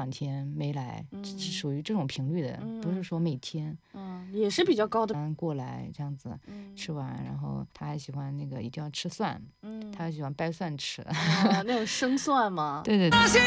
天没来，是属于这种频率的，不是说每天。 也是比较高的。 过来这样子吃完，然后他还喜欢那个一定要吃蒜，他还喜欢掰蒜吃。 那种生蒜吗？ 对对对。